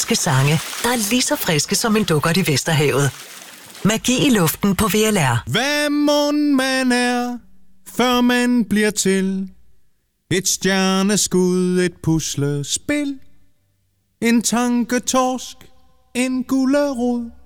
danske sange, der er lige så friske som en dukkert i Vesterhavet. Magi i luften på VLR. Hvad mon man er, før man bliver til? Et stjerneskud, et puslespil, en tanketorsk, en gulerod.